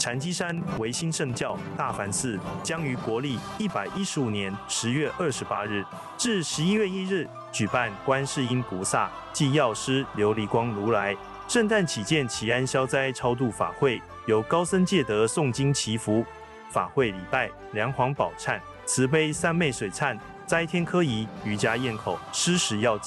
禅机山维新圣教大梵寺将于国历115年10月28日至11月1日举办观世音菩萨暨药师琉璃光如来圣诞祈见祈安消灾超度法会，由高僧戒德诵经祈福，法会礼拜梁皇宝忏、慈悲三昧水忏、斋天科仪、瑜伽咽口、施食药